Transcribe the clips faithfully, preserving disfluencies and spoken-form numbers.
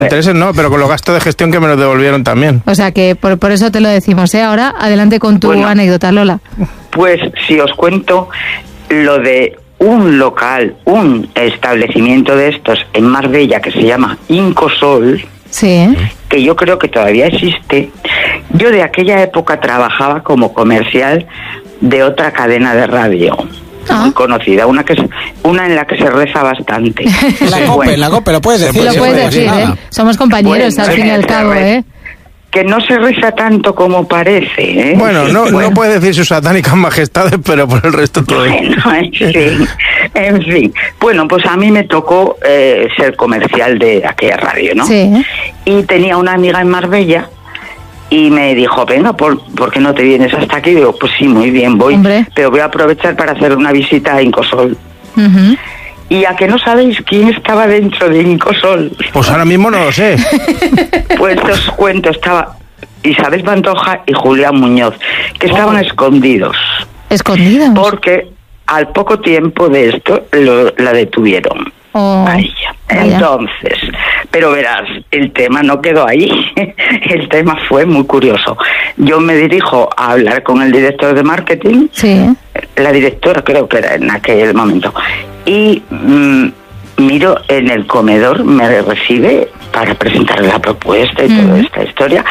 Intereses no, pero con los gastos de gestión que me los devolvieron también. O sea que por, por eso te lo decimos, ¿eh? Ahora, adelante con tu bueno, anécdota, Lola. Pues si os cuento lo de un local, un establecimiento de estos en Marbella que se llama Incosol, sí, que yo creo que todavía existe. Yo de aquella época trabajaba como comercial de otra cadena de radio. Ah. Muy conocida, una que una en la que se reza bastante. La sí. COPE, la COPE, lo puedes decir. Sí, lo puedes decir, ¿eh? Somos compañeros bueno, al fin y al cabo, ¿eh? Que no se reza tanto como parece, ¿eh? Bueno, no, bueno. no puedes decir sus satánicas majestades, pero por el resto todo. Bueno, en fin, en fin. Bueno, pues a mí me tocó eh, ser comercial de aquella radio, ¿no? Sí. Y tenía una amiga en Marbella y me dijo, venga, ¿por, ¿por qué no te vienes hasta aquí? Y digo, pues sí, muy bien, voy, Hombre. pero voy a aprovechar para hacer una visita a Incosol. Uh-huh. ¿Y a que no sabéis quién estaba dentro de Incosol? Pues ahora mismo no lo sé. Pues os cuento, estaba Isabel Pantoja y Julián Muñoz, que estaban oh. escondidos. ¿Escondidos? Porque al poco tiempo de esto lo, la detuvieron. Oh. A ella. Entonces, pero verás, el tema no quedó ahí. El tema fue muy curioso. Yo me dirijo a hablar con el director de marketing, sí. la directora creo que era en aquel momento, y mmm, miro en el comedor, me recibe para presentarle la propuesta y mm. toda esta historia,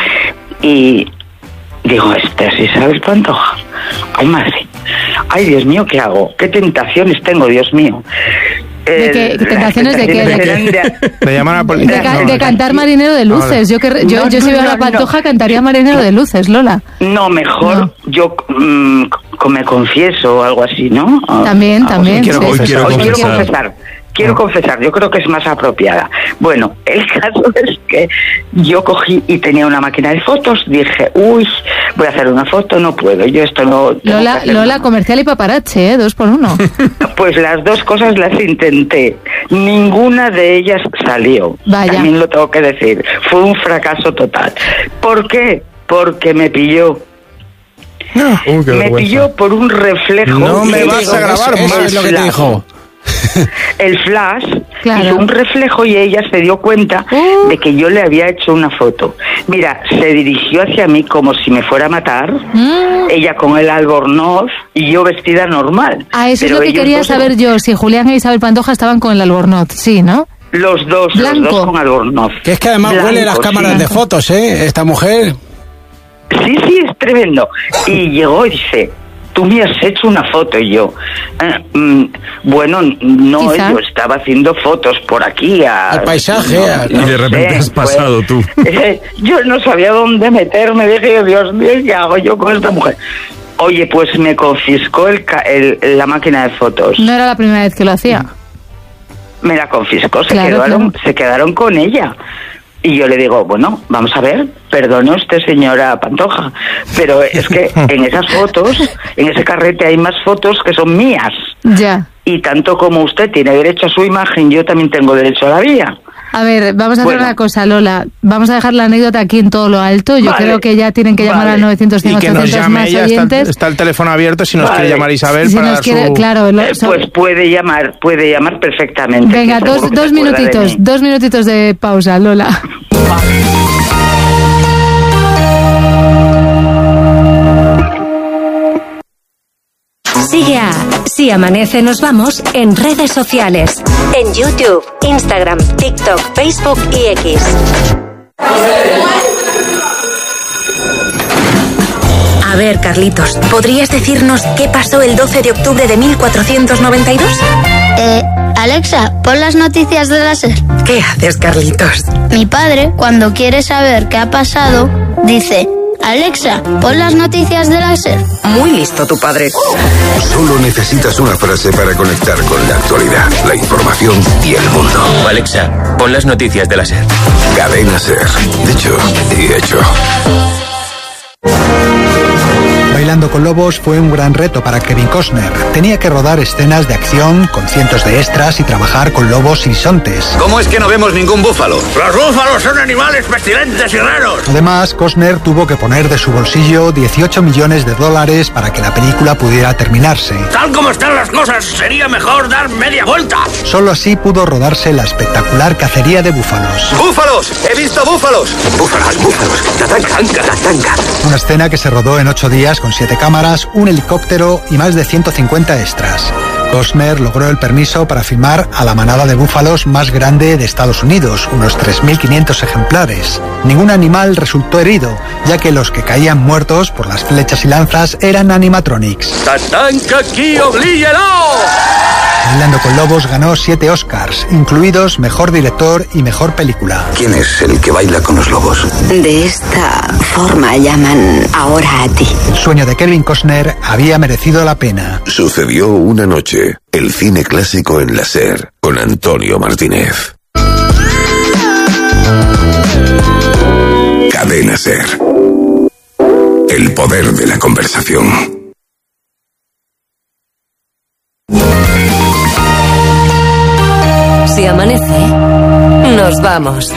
y digo, esta es Isabel Pantoja. Ay, madre. Ay, Dios mío, ¿qué hago? ¿Qué tentaciones tengo, Dios mío? ¿De qué? ¿Tentaciones de qué? ¿De, de, de llamar a la policía? De, ca- no, de cantar Marinero de Luces. Yo, que, yo, no, yo si veo no, a la Pantoja no. cantaría Marinero de Luces, Lola. No, mejor no. yo mmm, me confieso o algo así, ¿no? También, ah, también. Quiero, sí. hoy quiero, hoy confesar. quiero confesar. Quiero confesar, yo creo que es más apropiada. Bueno, el caso es que yo cogí y tenía una máquina de fotos, dije, uy, voy a hacer una foto, no puedo, yo esto no... Lola, Lola comercial y paparazzi, ¿eh? Dos por uno. Pues las dos cosas las intenté, ninguna de ellas salió. Vaya. También lo tengo que decir, fue un fracaso total. ¿Por qué? Porque me pilló. No. Uh, me vergüenza. Pilló por un reflejo. No me vas digo, a grabar eso, más. eso es lo que te dijo. El flash claro. hizo un reflejo y ella se dio cuenta uh. de que yo le había hecho una foto. Mira, se dirigió hacia mí como si me fuera a matar, uh. ella con el albornoz y yo vestida normal. Ah, eso Pero es lo que quería dos... saber yo, si Julián e Isabel Pantoja estaban con el albornoz, sí, ¿no? Los dos, Blanco. los dos con albornoz. Que es que además Blanco, huele las cámaras sí. de fotos, ¿eh? Esta mujer. Sí, sí, es tremendo. Y llegó y dice... Tú me has hecho una foto y yo, eh, mm, bueno, no, ¿Quizá? yo estaba haciendo fotos por aquí a... Al paisaje. No, a... no y de repente sé, has pasado pues, tú. Eh, yo no sabía dónde meterme, dije, Dios mío, ¿qué hago yo con esta mujer? Oye, pues me confiscó el, el, la máquina de fotos. No era la primera vez que lo hacía. Me la confiscó, se, claro, quedaron, claro. se quedaron con ella. Y yo le digo, bueno, vamos a ver, perdone usted, señora Pantoja, pero es que en esas fotos, en ese carrete hay más fotos que son mías. Ya. Y tanto como usted tiene derecho a su imagen, yo también tengo derecho a la mía. A ver, vamos a hacer bueno. una cosa, Lola. Vamos a dejar la anécdota aquí en todo lo alto. Yo vale. creo que ya tienen que llamar vale. al novecientos, cien, ochocientos más ella, oyentes. Está, está el teléfono abierto si nos vale. quiere llamar Isabel si para nos quiere, su... claro, lo, eh, pues puede llamar, puede llamar perfectamente. Venga, dos, dos minutitos, dos minutitos de pausa, Lola. Sigue a Si Amanece Nos Vamos en redes sociales. En YouTube, Instagram, TikTok, Facebook y X. A ver, Carlitos, ¿podrías decirnos qué pasó el doce de octubre de mil cuatrocientos noventa y dos? Eh, Alexa, pon las noticias de la SER. ¿Qué haces, Carlitos? Mi padre, cuando quiere saber qué ha pasado, dice... Alexa, pon las noticias de la SER. Muy listo tu padre. Solo necesitas una frase para conectar con la actualidad, la información y el mundo. Alexa, pon las noticias de la SER. Cadena SER. Dicho y hecho. Bailando con lobos fue un gran reto para Kevin Costner. Tenía que rodar escenas de acción con cientos de extras y trabajar con lobos y bisontes. ¿Cómo es que no vemos ningún búfalo? ¡Los búfalos son animales pestilentes y raros! Además, Costner tuvo que poner de su bolsillo dieciocho millones de dólares para que la película pudiera terminarse. Tal como están las cosas, sería mejor dar media vuelta. Solo así pudo rodarse la espectacular cacería de búfalos. ¡Búfalos! ¡He visto búfalos! ¡Búfalos, búfalos! ¡Tatanca, tatanca! Una escena que se rodó en ocho días con siete cámaras, un helicóptero y más de ciento cincuenta extras. Costner logró el permiso para filmar a la manada de búfalos más grande de Estados Unidos, unos tres mil quinientos ejemplares. Ningún animal resultó herido, ya que los que caían muertos por las flechas y lanzas eran animatronics. ¡Tatanca aquí, oblíguelo! Bailando con lobos ganó siete Oscars, incluidos Mejor Director y Mejor Película. ¿Quién es el que baila con los lobos? De esta forma llaman ahora a ti. El sueño de Kevin Costner había merecido la pena. Sucedió una noche. El cine clásico en la SER, con Antonio Martínez. Cadena SER. El poder de la conversación. Si amanece, nos vamos.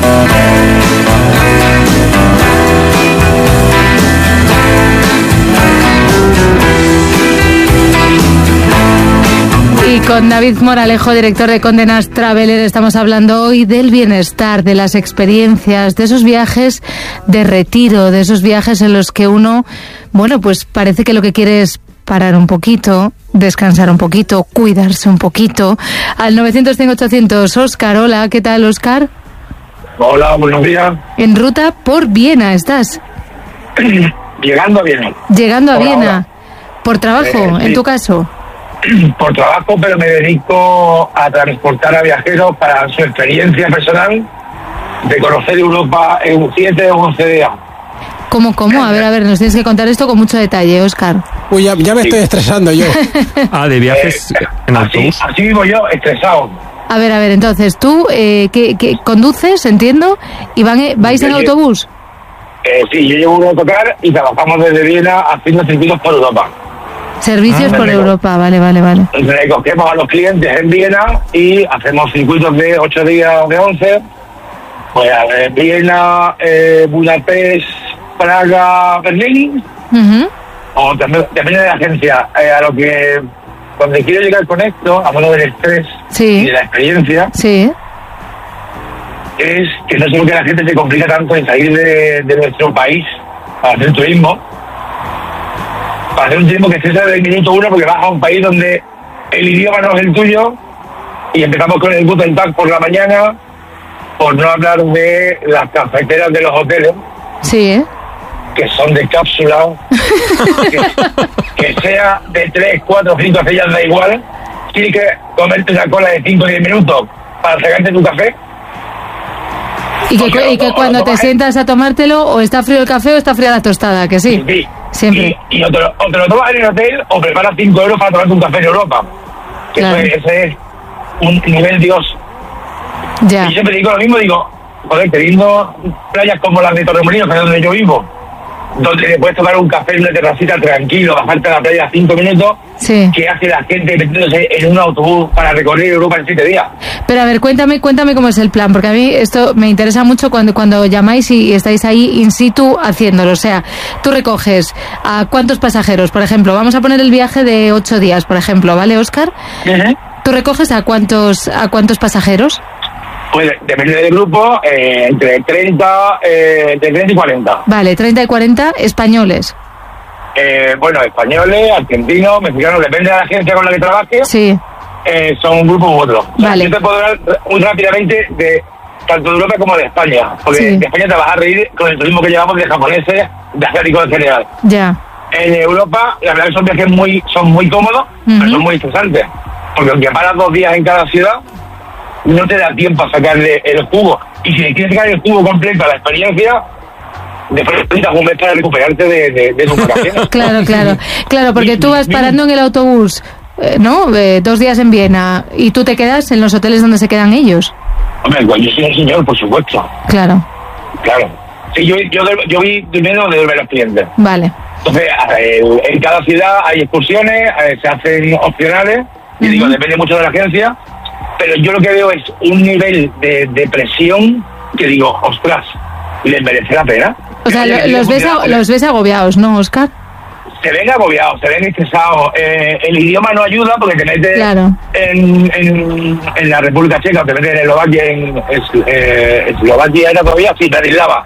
Y con David Moralejo, director de Condenas Traveler, estamos hablando hoy del bienestar, de las experiencias, de esos viajes de retiro, de esos viajes en los que uno, bueno, pues parece que lo que quiere es parar un poquito, descansar un poquito, cuidarse un poquito. Al novecientos cinco ochocientos, Óscar, hola, ¿qué tal, Óscar? Hola, buenos días. En ruta por Viena estás. Llegando a Viena. Llegando a por Viena. Ahora. ¿Por trabajo, eh, sí. en tu caso? Por trabajo, pero me dedico a transportar a viajeros para su experiencia personal de conocer Europa en siete o once días. ¿Cómo, cómo? A ver, a ver, nos tienes que contar esto con mucho detalle, Óscar. Uy, ya, ya me sí. estoy estresando yo. Ah, de viajes eh, en así, autobús. así vivo yo, estresado. A ver, a ver, entonces, tú, eh, ¿qué, qué, conduces, entiendo, y van, vais yo en llevo, autobús? Eh, sí, yo llevo un autocar y trabajamos desde Viena haciendo servicios por Europa. Servicios ah, por Europa, vale, vale, vale. Recogemos a los clientes en Viena y hacemos circuitos de ocho días de once. Pues a ver, Viena, eh, Budapest, Praga, Berlín. Uh-huh. O también, depende de la agencia. Eh, a lo que, cuando quiero llegar con esto, hablando del estrés sí. y de la experiencia, sí. es que no sé por qué la gente se complica tanto en salir de, de nuestro país para hacer turismo. Para hacer un turismo que esté desde el minuto uno, porque vas a un país donde el idioma no es el tuyo y empezamos con el Guten Tag por la mañana, por no hablar de las cafeteras de los hoteles. Sí, ¿eh? Que son de cápsula, que, que sea de tres, cuatro, cinco estrellas, da igual. Tienes que comerte una cola de cinco o diez minutos para sacarte tu café. Y que, sea, y que o, cuando o te sientas a tomártelo, o está frío el café o está fría la tostada, que sí. Sí, siempre. Y, y o, te lo, o te lo tomas en el hotel o preparas cinco euros para tomarte un café en Europa. Que claro. eso es, ese es un nivel Dios. Ya. Y yo siempre digo lo mismo, digo, joder, teniendo playas como las de Torremolinos, que es donde yo vivo, donde puedes tomar un café en una terracita tranquilo, bajarte a la playa cinco minutos, sí. ¿qué hace la gente metiéndose en un autobús para recorrer Europa en siete días? Pero a ver, cuéntame, cuéntame cómo es el plan, porque a mí esto me interesa mucho cuando, cuando llamáis y estáis ahí in situ haciéndolo. O sea, tú recoges a cuántos pasajeros, por ejemplo, vamos a poner el viaje de ocho días, por ejemplo, ¿vale, Óscar? Uh-huh. ¿Tú recoges a cuántos, a cuántos pasajeros? Pues depende del grupo, eh, entre treinta, eh, entre treinta y cuarenta. Vale, treinta y cuarenta españoles. Eh, bueno, españoles, argentinos, mexicanos, depende de la agencia con la que trabaje. Sí. Eh, son un grupo u otro. Vale. Yo te puedo hablar muy rápidamente de tanto de Europa como de España, porque sí. de España te vas a reír con el turismo que llevamos de japoneses, de asiáticos en general. Ya. En Europa, la verdad que son viajes muy, son muy cómodos, uh-huh. pero son muy estresantes, porque aunque paras dos días en cada ciudad, no te da tiempo a sacarle el jugo. Y si le quieres sacar el jugo completo a la experiencia, después necesitas un mes para recuperarte de, de, de tus vacaciones. Claro, claro. Claro, porque tú vas parando en el autobús, eh, ¿no? Eh, dos días en Viena, y tú te quedas en los hoteles donde se quedan ellos. Hombre, pues yo soy un señor, por supuesto. Claro. Claro. Sí, yo, yo, yo vi primero de ver a los clientes. Vale. Entonces, el, en cada ciudad hay excursiones, eh, se hacen opcionales, y uh-huh. digo, depende mucho de la agencia, pero yo lo que veo es un nivel de, de presión que digo, ostras, ¿les merece la pena? O sea, lo, los, ves a, los ves agobiados, ¿no, Óscar? Se ven agobiados, se ven estresados. Eh, el idioma no ayuda porque te metes claro. en, en, en la República Checa, te metes en Eslovaquia, en eh, Eslovaquia era todavía así, Bratislava.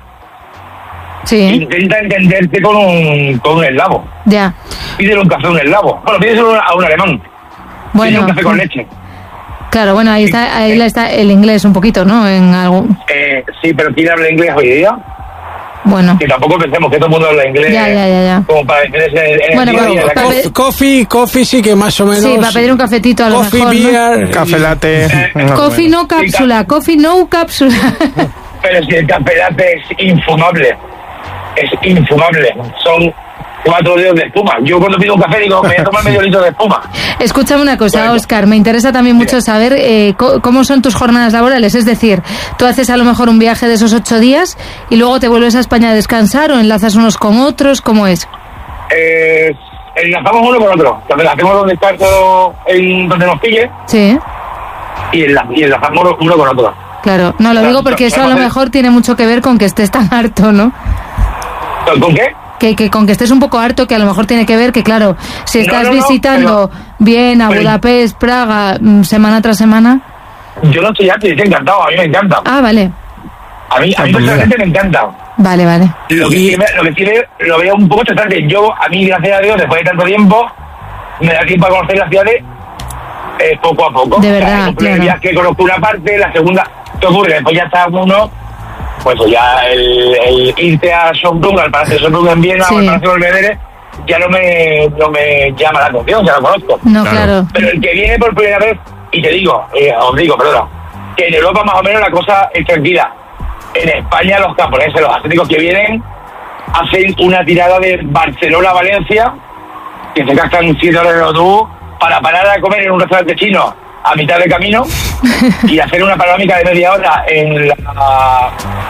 Sí. Intenta entenderte con un, con un eslavo. Ya. Pídele un café a un eslavo. Bueno, pídeselo a un alemán. Bueno. Pídele un café con leche. Claro, bueno, ahí está, ahí está el inglés un poquito, ¿no? En algún... Eh, sí, pero ¿quién habla inglés hoy día? Bueno. Que tampoco pensemos que todo el mundo habla inglés. Ya, ya, ya, ya. Como para decir ese... Bueno, día, bueno, día, coffee, coffee, coffee sí que más o menos... Sí, para pedir un cafetito a lo coffee, mejor, beer, ¿no? Café latte. Eh, coffee no cápsula, coffee no cápsula. Pero si el café latte es infumable. Es infumable. Son cuatro dedos de espuma. Yo cuando pido un café digo, me voy a tomar medio litro de espuma. Escúchame una cosa, bueno. Óscar, me interesa también mucho saber eh, co- cómo son tus jornadas laborales. Es decir, tú haces a lo mejor un viaje de esos ocho días y luego te vuelves a España a descansar o enlazas unos con otros, ¿cómo es? Eh, enlazamos uno con otro. Enlazamos donde está todo, en donde nos pille. Sí. Y, enla- y enlazamos uno con otro. Claro, no lo digo porque eso a lo mejor tiene mucho que ver con que estés tan harto, ¿no? ¿Con qué? Que, que con que estés un poco harto, que a lo mejor tiene que ver que, claro, si estás no, no, no, visitando pero, Viena, pero, Budapest, Praga, semana tras semana... Yo no estoy harto, yo estoy encantado, a mí me encanta. Ah, vale. A mí, a mí personalmente me encanta. Vale, vale. Lo que, sí, lo que sí veo, lo veo un poco estresante. Yo, a mí, gracias a Dios, después de tanto tiempo, me da tiempo a conocer las ciudades eh, poco a poco. De verdad, o sea, claro. Ya que conozco una parte, la segunda... ¿Qué ocurre? Después ya está uno... Pues ya el, el irte a Schönbrunn, al Palacio de Schönbrunn en Viena, sí. o al Palacio de Belvedere, ya no me, no me llama la atención, ya lo conozco. No, claro. claro. Pero el que viene por primera vez, y te digo, eh, os digo, perdona, que en Europa más o menos la cosa es tranquila. En España los japoneses, los asiáticos que vienen, hacen una tirada de Barcelona a Valencia, que se gastan siete horas de autobús, para parar a comer en un restaurante chino a mitad de camino y hacer una panorámica de media hora en la,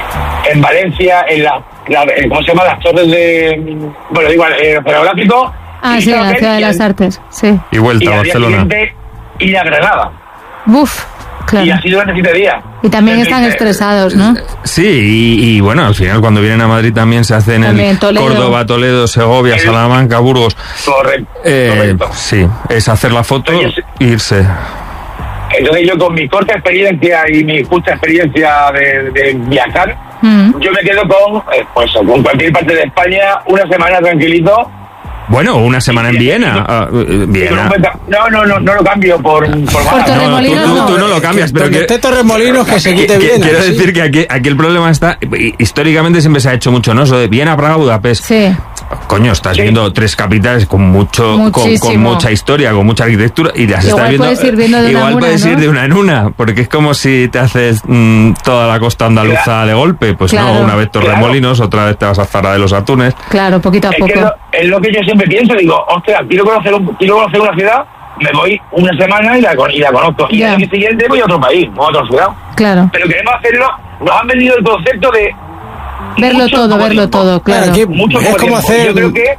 en Valencia, en la, la ¿cómo se llama? Las torres de, bueno, digo, el oceanográfico. Ah, sí, la ciudad de las artes, sí. Y vuelta y a Barcelona. Y a Granada. Uf, claro. Y así durante siete días. Y también están dice, estresados, ¿no? Sí, y, y bueno, al final cuando vienen a Madrid también se hacen también en Toledo. Córdoba, Toledo, Segovia, el, Salamanca, Burgos. Correcto, eh, correcto. Sí, es hacer la foto e irse. Entonces yo con mi corta experiencia y mi justa experiencia de, de viajar, mm. yo me quedo con, eh, pues, con cualquier parte de España, una semana tranquilito. Bueno, una semana en Viena. Uh, Viena. No, no, no, no lo cambio por... Por, por Torremolinos. No, tú, tú, tú no lo cambias, pero que... Esté Torremolinos que se quite que, Viena. Quiero ¿sí? decir que aquí, aquí el problema está... Históricamente siempre se ha hecho mucho, ¿no? Eso de Viena, Praga, Budapest. Sí. Coño, estás sí. viendo tres capitales con mucho con, con mucha historia, con mucha arquitectura y las igual estás viendo, puedes ir viendo de igual una puedes una, ir ¿no? de una en una, porque es como si te haces mmm, toda la costa andaluza claro. de golpe, pues claro. no, una vez Torremolinos, claro. otra vez te vas a Zara de los Atunes. Claro, poquito a es poco. Que es, lo, es lo que yo siempre pienso, digo, ostras, quiero conocer, un, quiero conocer una ciudad, me voy una semana y la, y la conozco, y yeah. el año siguiente voy a otro país, a otra ciudad. Claro. Pero queremos hacerlo, nos han vendido el concepto de verlo todo, verlo tiempo. todo, claro. Aquí, mucho es como tiempo. hacer... Yo creo que...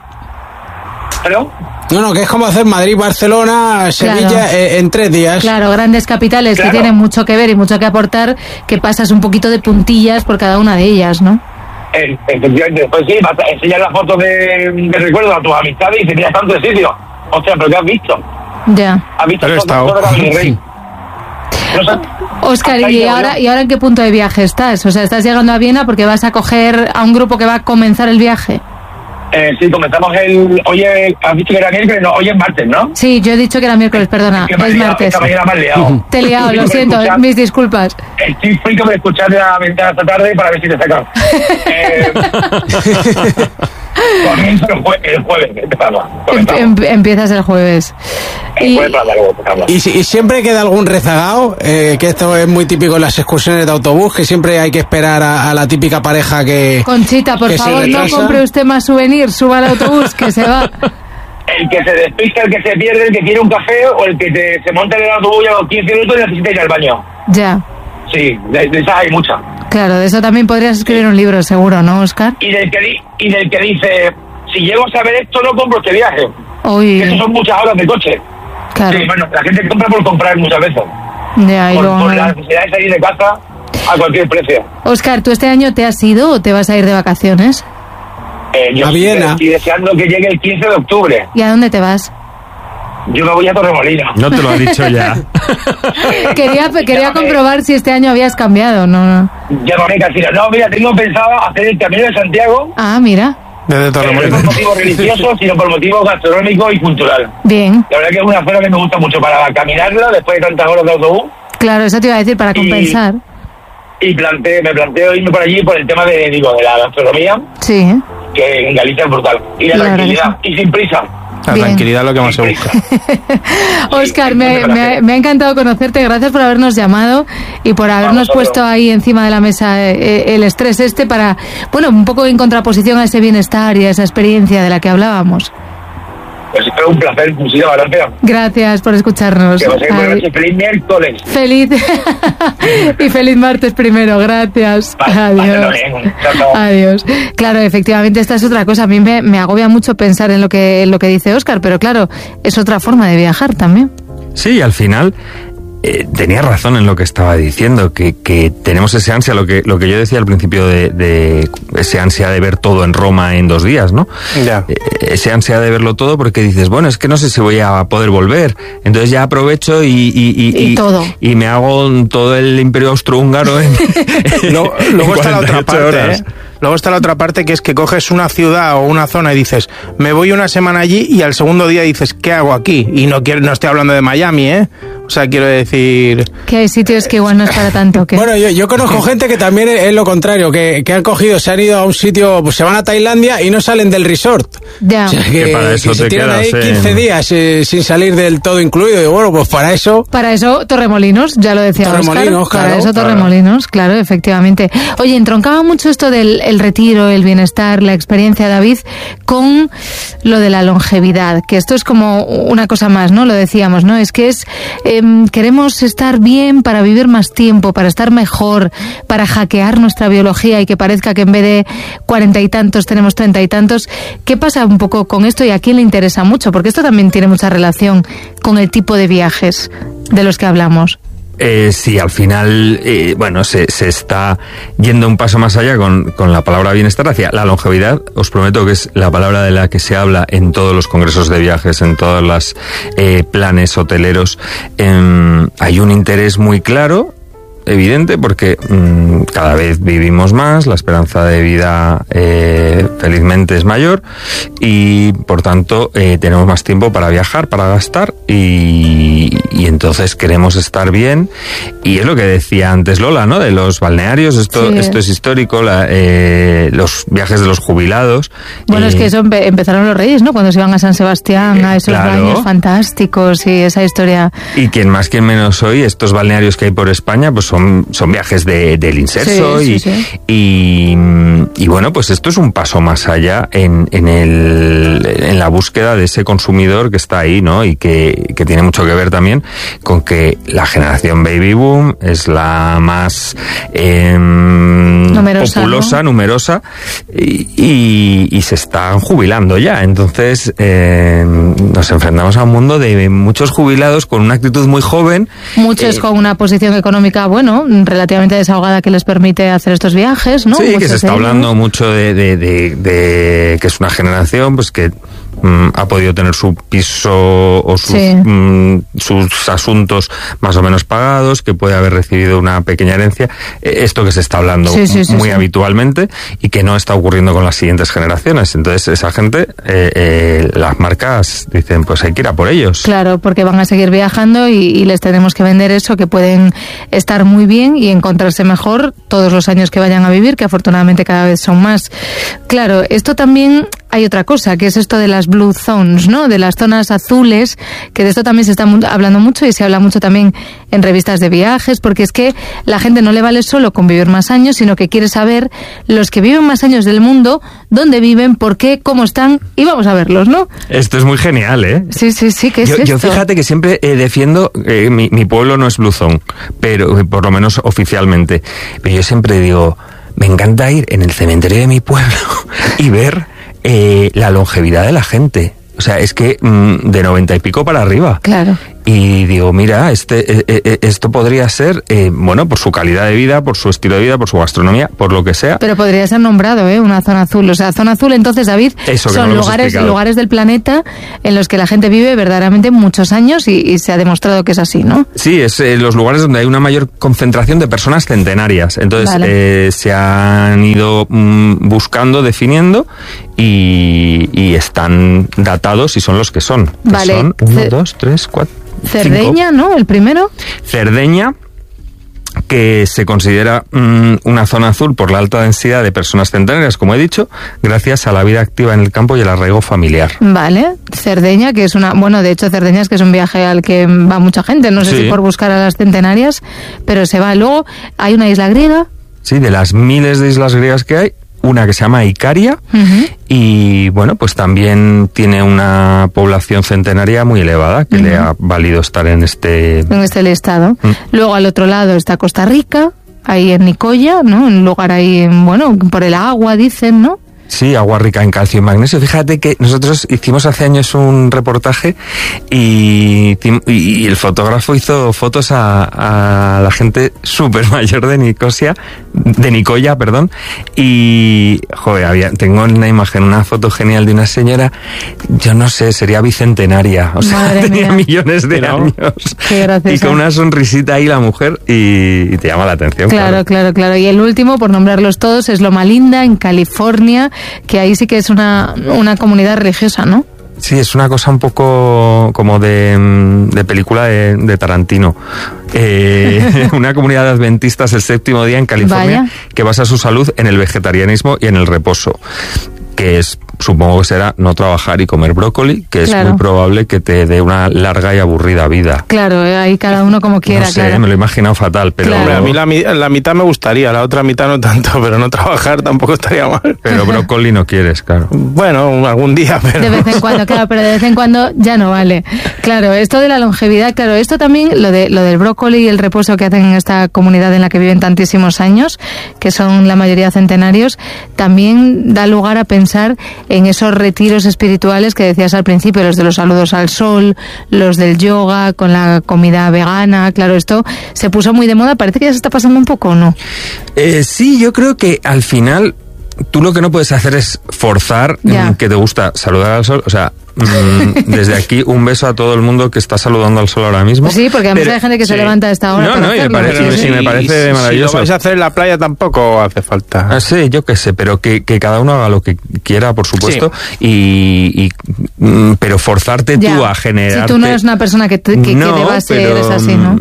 ¿Pero? No, no, que es como hacer Madrid, Barcelona, Sevilla claro. eh, en tres días. Claro, grandes capitales claro. que tienen mucho que ver y mucho que aportar, que pasas un poquito de puntillas por cada una de ellas, ¿no? Eh, efectivamente, pues sí, vas a enseñar las fotos de, de recuerdo a tus amistades y dices, mira, tanto de sitio. Ostras, pero ¿qué has visto? Ya. ¿Has visto pero fotos de mi rey? No sé. Óscar, ¿y ahora, ¿y ahora en qué punto de viaje estás? O sea, ¿estás llegando a Viena porque vas a coger a un grupo que va a comenzar el viaje? Eh, sí, comenzamos el... Hoy es, has dicho que era miércoles, no, hoy es martes, ¿no? Sí, yo he dicho que era miércoles, perdona, es, es liado, martes. Esta mañana me has liado. Te he liado, lo siento, escuchar, mis disculpas. Estoy frito de escuchar la ventana esta tarde para ver si te sacan. eh, comienzo el, jue el jueves, empezamos. Em, empiezas el jueves. El y, jueves para luego empezamos. Y, y siempre queda algún rezagado, eh, que esto es muy típico en las excursiones de autobús, que siempre hay que esperar a, a la típica pareja que... Conchita, por que favor, no compre usted más souvenirs, suba al autobús, que se va. El que se despista, el que se pierde, el que quiere un café o el que te, se monta en el autobús y a los quince minutos necesita ir al baño. Ya. Sí, de, de esas hay muchas. Claro, de eso también podrías escribir un libro, seguro, ¿no, Óscar? Y del que, di, y del que dice, si llego a saber esto, no compro este viaje. Uy. Eso son muchas horas de coche. Claro. Sí, bueno, la gente compra por comprar muchas veces. De ahí por, lo... por la necesidad de salir de casa a cualquier precio. Óscar, ¿tú este año te has ido o te vas a ir de vacaciones? Eh, yo a Viena. Estoy deseando que llegue el quince de octubre. ¿Y a dónde te vas? Yo me voy a Torremolinos. No te lo ha dicho ya. quería quería comprobar si este año habías cambiado, no, no. Llámame, Casino. No, mira, tengo pensado hacer el Camino de Santiago. Ah, mira. Desde No Torremolinos. por motivos religiosos, sino por motivos gastronómicos y cultural. Bien. La verdad que es una zona que me gusta mucho para caminarla después de tantas horas de autobús. Claro, eso te iba a decir, para compensar. Y, y planteé, me planteo irme por allí por el tema de, digo, de la gastronomía, Sí. que en Galicia es brutal. Y la La tranquilidad, y sin prisa. La Bien. tranquilidad es lo que más se busca. Óscar, me, me, me ha encantado conocerte, gracias por habernos llamado y por habernos puesto ahí encima de la mesa eh, el estrés este para, bueno, un poco en contraposición a ese bienestar y a esa experiencia de la que hablábamos. Pues es un placer, muchísimas gracias. Gracias por escucharnos. Que paséis buena Ay, noche, feliz miércoles. Feliz y feliz martes primero, gracias. Vale, Adiós. vale, bien. Chao, chao. Adiós. Claro, efectivamente esta es otra cosa. A mí me, me agobia mucho pensar en lo que en lo que dice Óscar, pero claro, es otra forma de viajar también. Sí, y al final eh, tenía razón en lo que estaba diciendo, que, que tenemos ese ansia, lo que lo que yo decía al principio de, de ese ansia de ver todo en Roma en dos días, ¿no? Ya. Eh, ese ansia de verlo todo porque dices, bueno, es que no sé si voy a poder volver, entonces ya aprovecho y y, y, Y todo. y me hago todo el Imperio Austrohúngaro en, Luego, luego en está la otra cuarenta y ocho parte, horas. ¿eh? Luego está la otra parte, que es que coges una ciudad o una zona y dices, me voy una semana allí, y al segundo día dices, ¿qué hago aquí? Y no quiero, no estoy hablando de Miami, ¿eh? O sea, quiero decir... Que hay sitios que igual no es para tanto. Que... Bueno, yo, yo conozco gente que también es, es lo contrario, que, que han cogido, se han ido a un sitio, pues se van a Tailandia y no salen del resort. Ya. O sea, que, Que para eso que se te tiran ahí quedas quince en- días eh, sin salir del todo incluido. Y bueno, pues para eso... Para eso Torremolinos, ya lo decía Torremolinos, Óscar. Para claro, eso claro. Torremolinos, claro, efectivamente. Oye, entroncaba mucho esto del el retiro, el bienestar, la experiencia, David, con lo de la longevidad, que esto es como una cosa más, ¿no? Lo decíamos, ¿no? Es que es eh, queremos estar bien para vivir más tiempo, para estar mejor, para hackear nuestra biología y que parezca que en vez de cuarenta y tantos tenemos treinta y tantos. ¿Qué pasa un poco con esto y a quién le interesa mucho? Porque esto también tiene mucha relación con el tipo de viajes de los que hablamos. Eh, sí, al final, eh, bueno, se, se está yendo un paso más allá con, con la palabra bienestar hacia la longevidad. Os prometo que es la palabra de la que se habla en todos los congresos de viajes, en todos los eh, planes hoteleros. Eh, hay un interés muy claro, evidente, porque mmm, cada vez vivimos más, la esperanza de vida eh, felizmente es mayor y por tanto eh, tenemos más tiempo para viajar, para gastar y, y entonces queremos estar bien, y es lo que decía antes Lola, ¿no? De los balnearios, esto, Sí. esto es histórico, la, eh, los viajes de los jubilados. Bueno, eh, es que eso empe- empezaron los reyes, ¿no? Cuando se iban a San Sebastián, a esos claro. baños fantásticos y esa historia. Y quien más, quien menos hoy, estos balnearios que hay por España, pues son, son viajes de, del inserso Sí, y, sí, sí. y y bueno, pues esto es un paso más allá en, en el en la búsqueda de ese consumidor que está ahí, ¿no? Y que, que tiene mucho que ver también con que la generación baby boom es la más eh, Numerosa, populosa, ¿no? numerosa y, y, y se están jubilando ya. Entonces eh, nos enfrentamos a un mundo de muchos jubilados con una actitud muy joven. Muchos eh, con una posición económica, bueno, relativamente desahogada que les permite hacer estos viajes, ¿no? Sí, que Muchos se está de ellos. hablando mucho de, de, de, de que es una generación pues que mm, ha podido tener su piso o sus, Sí. mm, sus asuntos más o menos pagados, que puede haber recibido una pequeña herencia. Eh, Esto que se está hablando Sí, sí, sí, muy sí. habitualmente y que no está ocurriendo con las siguientes generaciones. Entonces esa gente, eh, eh, las marcas dicen pues hay que ir a por ellos. Claro, porque van a seguir viajando y, y les tenemos que vender eso, que pueden estar muy bien y encontrarse mejor todos los años que vayan a vivir, que afortunadamente cada vez son más. Claro, esto también hay otra cosa, que es esto de las blue zones, ¿no? De las zonas azules, que de esto también se está mu- hablando mucho y se habla mucho también en revistas de viajes, porque es que la gente no le vale solo con vivir más años, sino que quiere saber los que viven más años del mundo, dónde viven, por qué, cómo están, y vamos a verlos, ¿no? Esto es muy genial, ¿eh? Sí, sí, sí, ¿qué es yo, esto? yo fíjate que siempre eh, defiendo, eh, mi, mi pueblo no es Blue Zone, pero eh, por lo menos oficialmente, pero yo siempre digo, me encanta ir en el cementerio de mi pueblo y ver eh, la longevidad de la gente. O sea, es que mmm, de noventa y pico para arriba. Claro. Y digo, mira, este, eh, eh, esto podría ser, eh, bueno, por su calidad de vida, por su estilo de vida, por su gastronomía, por lo que sea. Pero podría ser nombrado, ¿eh? Una zona azul. O sea, zona azul, entonces, David, Eso, son no lugares, lugares del planeta en los que la gente vive verdaderamente muchos años y, y se ha demostrado que es así, ¿no? Sí, es eh, los lugares donde hay una mayor concentración de personas centenarias. Entonces, vale. eh, se han ido mm, buscando, definiendo y, y están datados y son los que son. Que vale. Son uno, dos, tres, cuatro. Cerdeña, cinco. ¿no? El primero. Cerdeña, que se considera mmm, una zona azul por la alta densidad de personas centenarias, como he dicho, gracias a la vida activa en el campo y el arraigo familiar. Vale, Cerdeña, que es una... Bueno, de hecho, Cerdeña es que es un viaje al que va mucha gente, no sé sí. si por buscar a las centenarias, pero se va. Luego hay una isla griega. Sí, de las miles de islas griegas que hay, una que se llama Icaria, uh-huh. y bueno, pues también tiene una población centenaria muy elevada que uh-huh. le ha valido estar en este... En este listado. Uh-huh. Luego al otro lado está Costa Rica, ahí en Nicoya, ¿no? Un lugar ahí, bueno, por el agua dicen, ¿no? Sí, agua rica en calcio y magnesio. Fíjate que nosotros hicimos hace años un reportaje y, y el fotógrafo hizo fotos a, a la gente súper mayor de Nicosia, de Nicoya, perdón, y joder, había, tengo una imagen, una foto genial de una señora, yo no sé, sería bicentenaria, o sea, Madre tenía mía. millones de Pero, años. Qué graciosa. Y con una sonrisita ahí la mujer y, y te llama la atención. Claro, claro, claro, claro. Y el último, por nombrarlos todos, es Loma Linda, en California, que ahí sí que es una, una comunidad religiosa, ¿no? Sí, es una cosa un poco como de, de película de, de Tarantino. Eh, una comunidad de adventistas el séptimo día en California. Vaya. Que basa su salud en el vegetarianismo y en el reposo, que es, supongo que será no trabajar y comer brócoli, que es claro. muy probable que te dé una larga y aburrida vida. Claro, ahí cada uno como quiera. No sé, claro. me lo he imaginado fatal, pero... Claro. A mí la, la mitad me gustaría, la otra mitad no tanto, pero no trabajar tampoco estaría mal. Pero brócoli no quieres, claro. Bueno, algún día, pero... De vez en cuando, claro, pero de vez en cuando ya no vale. Claro, esto de la longevidad, claro, esto también, lo de lo del brócoli y el reposo que hacen en esta comunidad en la que viven tantísimos años, que son la mayoría centenarios, también da lugar a pensar en esos retiros espirituales que decías al principio, los de los saludos al sol, los del yoga, con la comida vegana. Claro, esto se puso muy de moda, parece que ya se está pasando un poco, ¿o no? Eh, sí, yo creo que al final tú lo que no puedes hacer es forzar ya. que te gusta saludar al sol, o sea... Desde aquí un beso a todo el mundo que está saludando al sol ahora mismo. Pues sí, porque además pero, hay gente que sí. se levanta a esta hora. No, para no, y me parece, pero, sí, sí, me parece si, maravilloso. Si lo vais a hacer en la playa tampoco hace falta. Ah, sí, yo qué sé, pero que, que cada uno haga lo que quiera, por supuesto. Sí. Y, y pero forzarte ya. tú a generar. Si tú no eres una persona que, que, no, que deba ser, pero, es así, ¿no?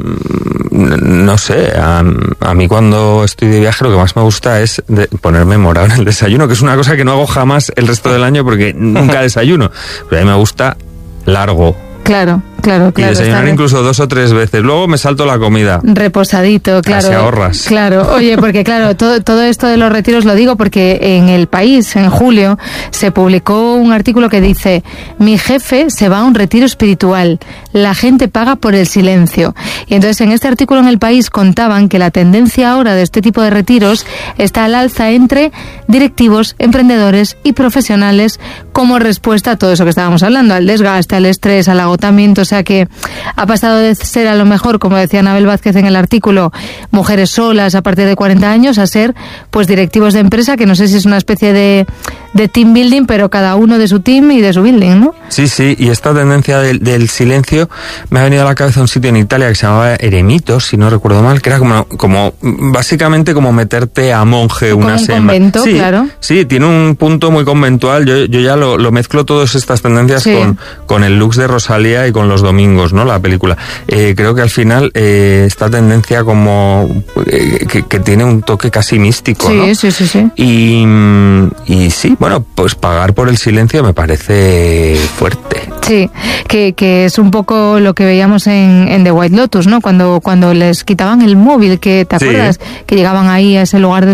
No sé, a, a mí cuando estoy de viaje lo que más me gusta es de ponerme morado en el desayuno, que es una cosa que no hago jamás el resto del año porque nunca desayuno. Pero a mí me gusta largo. Claro, claro, claro. Y desayunar incluso dos o tres veces. Luego me salto la comida. Reposadito, claro. Así ahorras. Claro, oye, porque claro, todo, todo esto de los retiros lo digo porque en El País, en julio, se publicó un artículo que dice: mi jefe se va a un retiro espiritual, la gente paga por el silencio. Y entonces en este artículo en El País contaban que la tendencia ahora de este tipo de retiros está al alza entre directivos, emprendedores y profesionales como respuesta a todo eso que estábamos hablando, al desgaste, al estrés, al agotamiento. O sea que ha pasado de ser, a lo mejor, como decía Anabel Vázquez en el artículo, mujeres solas a partir de cuarenta años, a ser pues directivos de empresa, que no sé si es una especie de, de team building, pero cada uno de su team y de su building, ¿no? Sí, sí, y esta tendencia del, del silencio me ha venido a la cabeza un sitio en Italia que se llamaba Eremitos, si no recuerdo mal, que era como, como básicamente como meterte a monje como una un semana. Convento, sí, claro. Sí, tiene un punto muy conventual. Yo, yo ya lo, lo mezclo todas estas tendencias sí. con, con el Lux de Rosalía y con Los Domingos, ¿no? La película. Eh, creo que al final eh, esta tendencia como eh, que, que tiene un toque casi místico, sí, ¿no? Sí, sí, sí. Y, y sí, bueno, pues pagar por el silencio me parece fuerte. Sí, que, que es un poco lo que veíamos en, en The White Lotus, ¿no? Cuando, cuando les quitaban el móvil, que ¿te acuerdas? Sí. Que llegaban ahí a ese lugar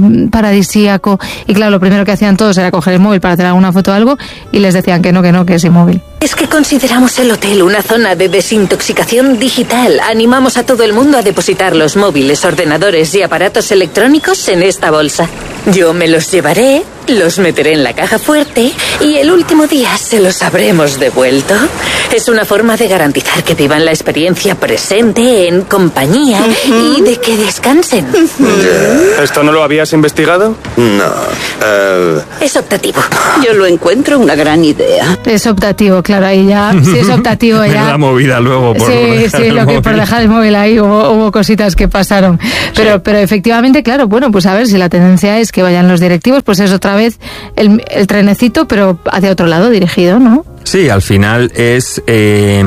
paradisíaco y claro, lo primero que hacían todos era coger el móvil para hacer alguna foto o algo y les decían que no, que no, que sin móvil. Es que consideramos el hotel una zona de desintoxicación digital. Animamos a todo el mundo a depositar los móviles, ordenadores y aparatos electrónicos en esta bolsa. Yo me los llevaré, los meteré en la caja fuerte y el último día se los habremos devuelto. Es una forma de garantizar que vivan la experiencia presente, en compañía, uh-huh. y de que descansen. Uh-huh. ¿Esto no lo habías investigado? No. Uh... Es optativo. Yo lo encuentro una gran idea. Es optativo, claro, ahí ya. Si es optativo ya. La movida luego por Sí, dejar sí, el lo que móvil. por dejar el móvil ahí hubo, hubo cositas que pasaron. Pero, sí. pero efectivamente, claro, bueno, pues a ver si la tendencia es que vayan los directivos, pues es otra vez el, el trenecito, pero hacia otro lado dirigido, ¿no? Sí, al final es eh,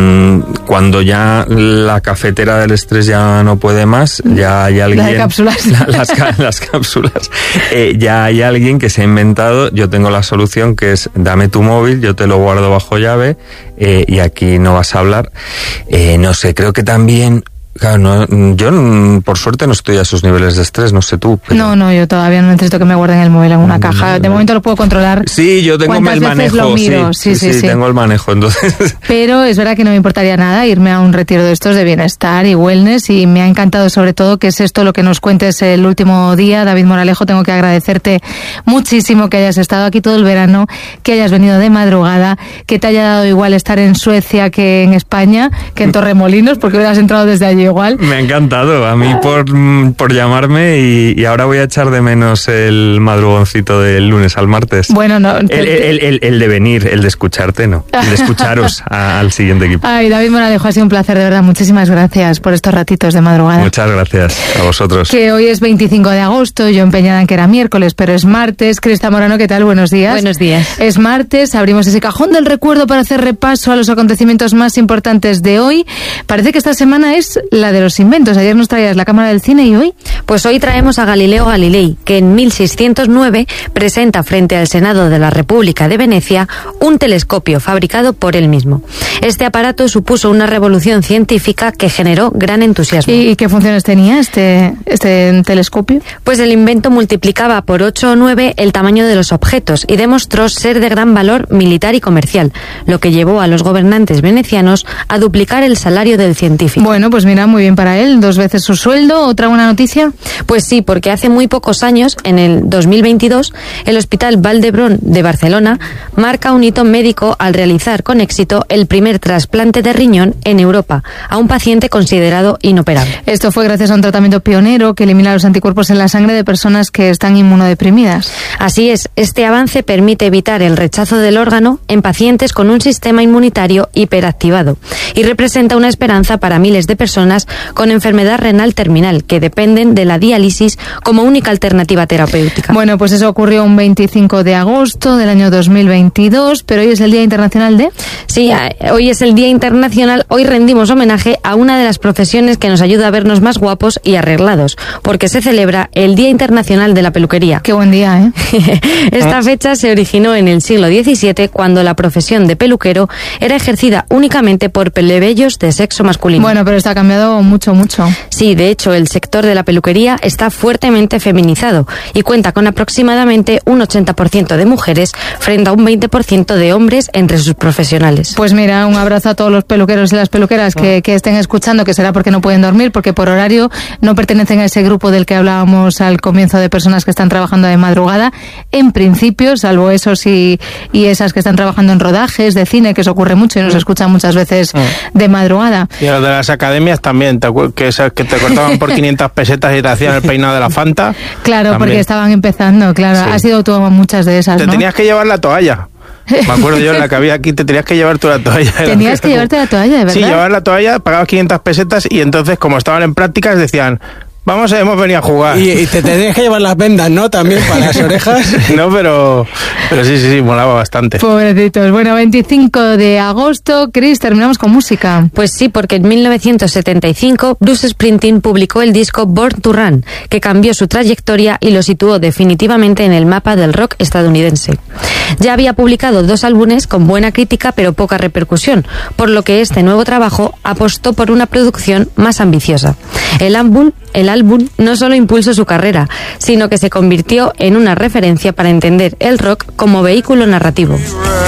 cuando ya la cafetera del estrés ya no puede más, ya hay alguien... La de cápsulas. La, las, las cápsulas. Eh, ya hay alguien que se ha inventado, yo tengo la solución que es dame tu móvil, yo te lo guardo bajo llave eh, y aquí no vas a hablar. Eh, no sé, creo que también... Claro, no, yo por suerte no estoy a esos niveles de estrés, no sé tú. Pero... No, no, yo todavía no necesito que me guarden el móvil en una caja. De momento lo puedo controlar. Sí, yo tengo el manejo, lo miro? Sí, sí, sí, sí, sí, tengo el manejo, entonces. Pero es verdad que no me importaría nada irme a un retiro de estos de bienestar y wellness, y me ha encantado sobre todo que es esto lo que nos cuentes el último día. David Moralejo, tengo que agradecerte muchísimo que hayas estado aquí todo el verano, que hayas venido de madrugada, que te haya dado igual estar en Suecia que en España, que en Torremolinos, porque hubieras entrado desde allí igual. Me ha encantado, a mí por, por llamarme y, y ahora voy a echar de menos el madrugoncito del lunes al martes. Bueno, no. El, el, el, el de venir, el de escucharte, no. El de escucharos a, al siguiente equipo. Ay, David Moralejo, ha sido un placer, de verdad. Muchísimas gracias por estos ratitos de madrugada. Muchas gracias a vosotros. Que hoy es veinticinco de agosto, yo empeñada en que era miércoles, pero es martes. Crista Morano, ¿qué tal? Buenos días. Buenos días. Es martes, abrimos ese cajón del recuerdo para hacer repaso a los acontecimientos más importantes de hoy. Parece que esta semana es la de los inventos. Ayer nos traías la Cámara del Cine y hoy... Pues hoy traemos a Galileo Galilei, que en mil seiscientos nueve presenta frente al Senado de la República de Venecia un telescopio fabricado por él mismo. Este aparato supuso una revolución científica que generó gran entusiasmo. ¿Y qué funciones tenía este, este telescopio? Pues el invento multiplicaba por ocho o nueve el tamaño de los objetos y demostró ser de gran valor militar y comercial, lo que llevó a los gobernantes venecianos a duplicar el salario del científico. Bueno, pues mira, muy bien para él, dos veces su sueldo. ¿Otra buena noticia? Pues sí, porque hace muy pocos años, en el dos mil veintidós, el Hospital Vall d'Hebron de Barcelona marca un hito médico al realizar con éxito el primer trasplante de riñón en Europa a un paciente considerado inoperable. Esto fue gracias a un tratamiento pionero que elimina los anticuerpos en la sangre de personas que están inmunodeprimidas. Así es, este avance permite evitar el rechazo del órgano en pacientes con un sistema inmunitario hiperactivado y representa una esperanza para miles de personas con enfermedad renal terminal que dependen de la diálisis como única alternativa terapéutica. Bueno, pues eso ocurrió un veinticinco de agosto del año dos mil veintidós, pero hoy es el Día Internacional de... Sí, hoy es el Día Internacional, hoy rendimos homenaje a una de las profesiones que nos ayuda a vernos más guapos y arreglados, porque se celebra el Día Internacional de la Peluquería. Qué buen día, ¿eh? Esta fecha se originó en el siglo diecisiete, cuando la profesión de peluquero era ejercida únicamente por plebeyos de sexo masculino. Bueno, pero esto ha cambiado mucho, mucho. Sí, de hecho, el sector de la peluquería está fuertemente feminizado y cuenta con aproximadamente un ochenta por ciento de mujeres frente a un veinte por ciento de hombres entre sus profesionales. Pues mira, un abrazo a todos los peluqueros y las peluqueras que, que estén escuchando, que será porque no pueden dormir, porque por horario no pertenecen a ese grupo del que hablábamos al comienzo de personas que están trabajando de madrugada. En principio, salvo esos y, y esas que están trabajando en rodajes de cine, que eso ocurre mucho y nos escuchan muchas veces de madrugada. Y a los de las academias también, ¿te acuerdas? Que esas que te cortaban por quinientas pesetas y te hacían el peinado de la Fanta. Claro, también. Porque estaban empezando, claro. Sí. Has sido tú a muchas de esas, Te ¿no? tenías que llevar la toalla. Me acuerdo yo en la que había aquí, te tenías que llevar tú la toalla. Tenías que llevarte la toalla, de verdad. Sí, llevar la toalla, pagabas quinientas pesetas y entonces, como estaban en prácticas, decían... Vamos, hemos venido a jugar. Y, y te tenías que llevar las vendas, ¿no? También para las orejas. No, pero, pero sí, sí, sí, molaba bastante. Pobrecitos. Bueno, veinticinco de agosto, Chris, terminamos con música. Pues sí, porque en mil novecientos setenta y cinco Bruce Springsteen publicó el disco Born to Run, que cambió su trayectoria y lo situó definitivamente en el mapa del rock estadounidense. Ya había publicado dos álbumes con buena crítica pero poca repercusión, por lo que este nuevo trabajo apostó por una producción más ambiciosa. El álbum, el álbum no solo impulsó su carrera, sino que se convirtió en una referencia para entender el rock como vehículo narrativo.